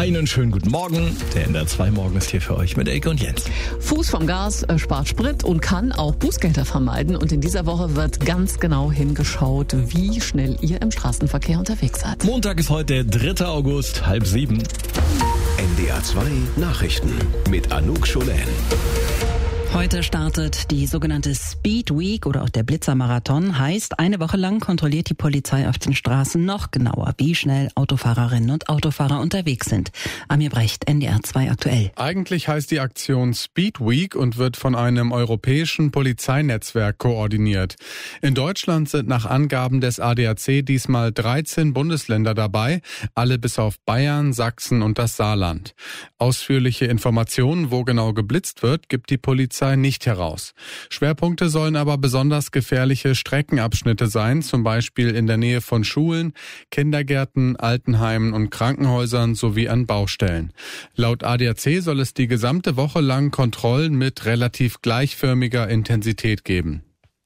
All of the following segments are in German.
Einen schönen guten Morgen. Der NDR 2 Morgen ist hier für euch mit Elke und Jens. Fuß vom Gas spart Sprit und kann auch Bußgelder vermeiden. Und in dieser Woche wird ganz genau hingeschaut, wie schnell ihr im Straßenverkehr unterwegs seid. Montag ist heute der 3. August, 6:30. NDR 2 Nachrichten mit Anouk Scholen. Heute startet die sogenannte Speed Week oder auch der Blitzermarathon. Heißt, eine Woche lang kontrolliert die Polizei auf den Straßen noch genauer, wie schnell Autofahrerinnen und Autofahrer unterwegs sind. Amir Brecht, NDR 2 aktuell. Eigentlich heißt die Aktion Speed Week und wird von einem europäischen Polizeinetzwerk koordiniert. In Deutschland sind nach Angaben des ADAC diesmal 13 Bundesländer dabei, alle bis auf Bayern, Sachsen und das Saarland. Ausführliche Informationen, wo genau geblitzt wird, gibt die Polizei nicht heraus. Schwerpunkte sollen aber besonders gefährliche Streckenabschnitte sein, zum Beispiel in der Nähe von Schulen, Kindergärten, Altenheimen und Krankenhäusern sowie an Baustellen. Laut ADAC soll es die gesamte Woche lang Kontrollen mit relativ gleichförmiger Intensität geben.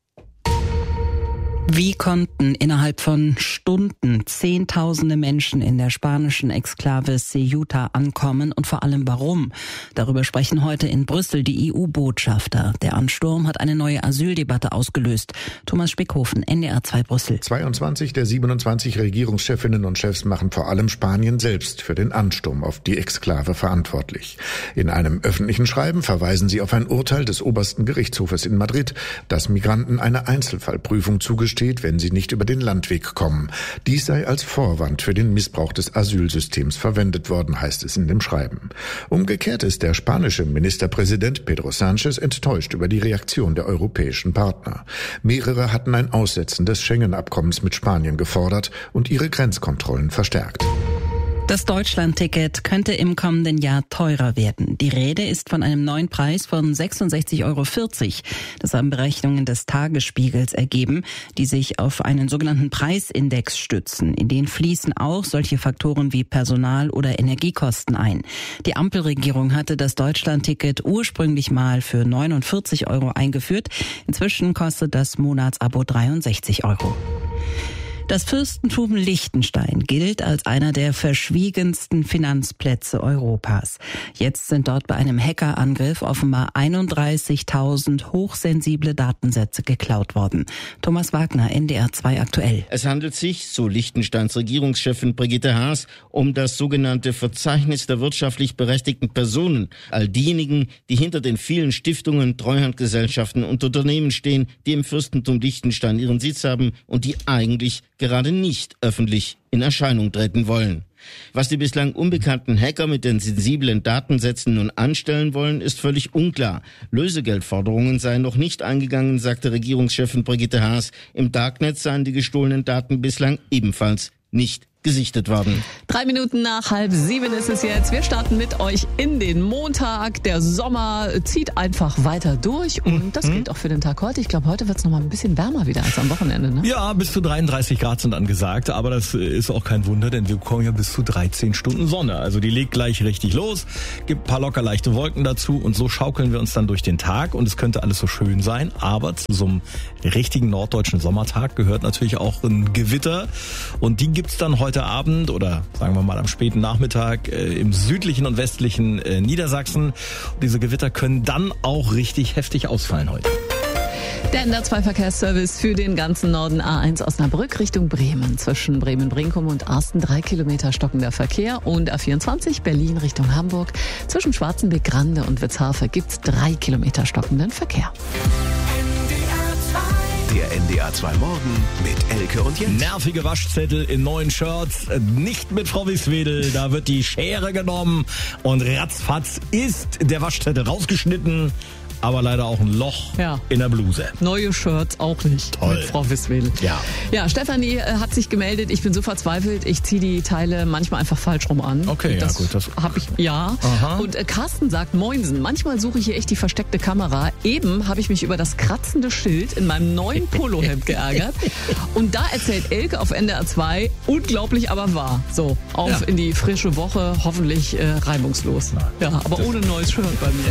Wie konnten innerhalb von Stunden Zehntausende Menschen in der spanischen Exklave Ceuta ankommen und vor allem warum? Darüber sprechen heute in Brüssel die EU-Botschafter. Der Ansturm hat eine neue Asyldebatte ausgelöst. Thomas Spickhofen, NDR 2 Brüssel. 22 der 27 Regierungschefinnen und Chefs machen vor allem Spanien selbst für den Ansturm auf die Exklave verantwortlich. In einem öffentlichen Schreiben verweisen sie auf ein Urteil des obersten Gerichtshofes in Madrid, das Migranten eine Einzelfallprüfung zugesteht, wenn sie nicht über den Landweg kommen. Dies sei als Vorwand für den Missbrauch des Asylsystems verwendet worden, heißt es in dem Schreiben. Umgekehrt ist der spanische Ministerpräsident Pedro Sánchez enttäuscht über die Reaktion der europäischen Partner. Mehrere hatten ein Aussetzen des Schengen-Abkommens mit Spanien gefordert und ihre Grenzkontrollen verstärkt. Das Deutschland-Ticket könnte im kommenden Jahr teurer werden. Die Rede ist von einem neuen Preis von 66,40 €. Das haben Berechnungen des Tagesspiegels ergeben, die sich auf einen sogenannten Preisindex stützen. In den fließen auch solche Faktoren wie Personal- oder Energiekosten ein. Die Ampelregierung hatte das Deutschland-Ticket ursprünglich mal für 49 € eingeführt. Inzwischen kostet das Monatsabo 63 €. Das Fürstentum Liechtenstein gilt als einer der verschwiegensten Finanzplätze Europas. Jetzt sind dort bei einem Hackerangriff offenbar 31.000 hochsensible Datensätze geklaut worden. Thomas Wagner, NDR 2 aktuell. Es handelt sich, so Liechtensteins Regierungschefin Brigitte Haas, um das sogenannte Verzeichnis der wirtschaftlich berechtigten Personen. All diejenigen, die hinter den vielen Stiftungen, Treuhandgesellschaften und Unternehmen stehen, die im Fürstentum Liechtenstein ihren Sitz haben und die eigentlich gerade nicht öffentlich in Erscheinung treten wollen. Was die bislang unbekannten Hacker mit den sensiblen Datensätzen nun anstellen wollen, ist völlig unklar. Lösegeldforderungen seien noch nicht eingegangen, sagte Regierungschefin Brigitte Haas. Im Darknet seien die gestohlenen Daten bislang ebenfalls nicht gesichtet worden. 3 Minuten nach 6:30 ist es jetzt. Wir starten mit euch in den Montag. Der Sommer zieht einfach weiter durch und das gilt auch für den Tag heute. Ich glaube, heute wird es noch mal ein bisschen wärmer wieder als am Wochenende, ne? Ja, bis zu 33 Grad sind angesagt, aber das ist auch kein Wunder, denn wir bekommen ja bis zu 13 Stunden Sonne. Also die legt gleich richtig los, gibt ein paar locker leichte Wolken dazu und so schaukeln wir uns dann durch den Tag und es könnte alles so schön sein, aber zu so einem richtigen norddeutschen Sommertag gehört natürlich auch ein Gewitter und die gibt's dann heute Abend oder sagen wir mal am späten Nachmittag im südlichen und westlichen Niedersachsen. Und diese Gewitter können dann auch richtig heftig ausfallen heute. Der NDR 2 Verkehrsservice für den ganzen Norden. A1 Osnabrück Richtung Bremen. Zwischen Bremen-Brinkum und Arsten 3 Kilometer stockender Verkehr. Und A24 Berlin Richtung Hamburg. Zwischen Schwarzenbeck-Grande und Witzhafe gibt's 3 Kilometer stockenden Verkehr. Der NDR 2 Morgen mit Elke und Jens. Nervige Waschzettel in neuen Shirts, nicht mit Frau Wieswedel. Da wird die Schere genommen und ratzfatz ist der Waschzettel rausgeschnitten. aber leider auch ein Loch in der Bluse. Neue Shirts auch nicht. Toll. Mit Frau Wieswedel. Ja, Stefanie hat sich gemeldet, ich bin so verzweifelt, ich ziehe die Teile manchmal einfach falsch rum an. Okay, das ja gut. Das habe ich, Aha. Und Carsten sagt, Moinsen, manchmal suche ich hier echt die versteckte Kamera. Eben habe ich mich über das kratzende Schild in meinem neuen Polohemd geärgert. Und da erzählt Elke auf NDR 2, unglaublich aber wahr. So, auf in die frische Woche, hoffentlich reibungslos. Ja, aber ohne neues Shirt bei mir.